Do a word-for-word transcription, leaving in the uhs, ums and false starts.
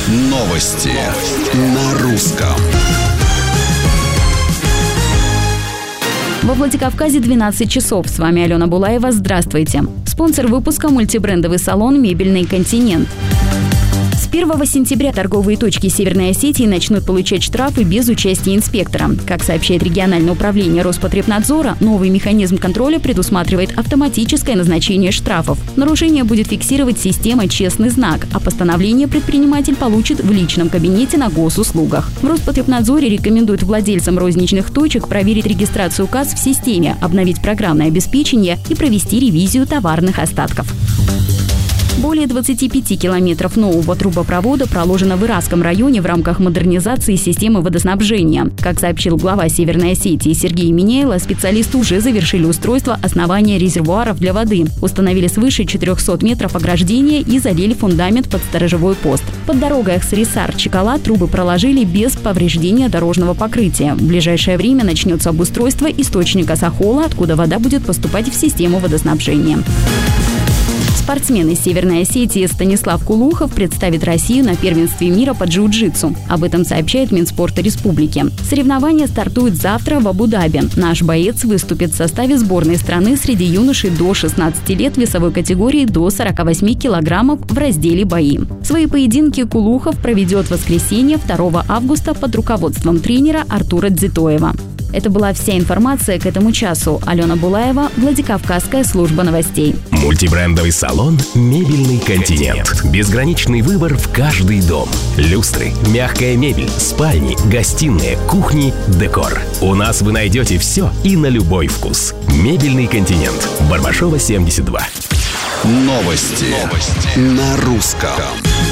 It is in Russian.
Новости на русском. Во Владикавказе двенадцать часов. С вами Алена Булаева. Здравствуйте. Спонсор выпуска — мультибрендовый салон «Мебельный континент». С первого сентября торговые точки Северной Осетии начнут получать штрафы без участия инспектора. Как сообщает региональное управление Роспотребнадзора, новый механизм контроля предусматривает автоматическое назначение штрафов. Нарушение будет фиксировать система «Честный знак», а постановление предприниматель получит в личном кабинете на госуслугах. В Роспотребнадзоре рекомендуют владельцам розничных точек проверить регистрацию касс в системе, обновить программное обеспечение и провести ревизию товарных остатков. Более двадцати пяти километров нового трубопровода проложено в Иракском районе в рамках модернизации системы водоснабжения. Как сообщил глава Северной Осетии Сергей Минейло, специалисты уже завершили устройство основания резервуаров для воды, установили свыше четырехсот метров ограждения и залили фундамент под сторожевой пост. Под дорогой Ахсарисар-Чекала трубы проложили без повреждения дорожного покрытия. В ближайшее время начнется обустройство источника Сахола, откуда вода будет поступать в систему водоснабжения. Спортсмен из Северной Осетии Станислав Кулухов представит Россию на первенстве мира по джиу-джитсу. Об этом сообщает Минспорта республики. Соревнования стартуют завтра в Абу-Даби. Наш боец выступит в составе сборной страны среди юношей до шестнадцати лет весовой категории до сорока восьми килограммов в разделе «Бои». Свои поединки Кулухов проведет в воскресенье второго августа под руководством тренера Артура Дзитоева. Это была вся информация к этому часу. Алена Булаева, Владикавказская служба новостей. Мультибрендовый салон «Мебельный континент». Безграничный выбор в каждый дом. Люстры, мягкая мебель, спальни, гостиные, кухни, декор. У нас вы найдете все и на любой вкус. «Мебельный континент». Барбашова, семьдесят два. Новости, Новости. на русском.